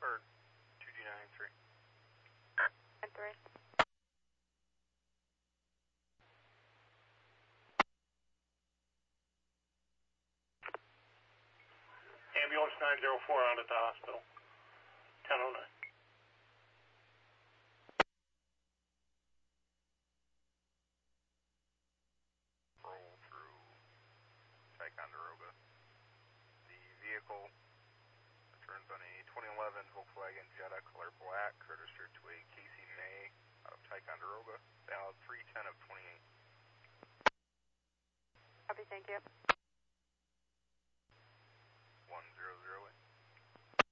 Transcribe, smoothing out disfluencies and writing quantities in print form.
or 2G93. 93. Ambulance 904 out at the hospital. 1009. Roll through Ticonderoga. The vehicle returns on a 2011 Volkswagen Jetta color black, registered to a Casey May out of Ticonderoga, valid 310 of 28. Copy, thank you.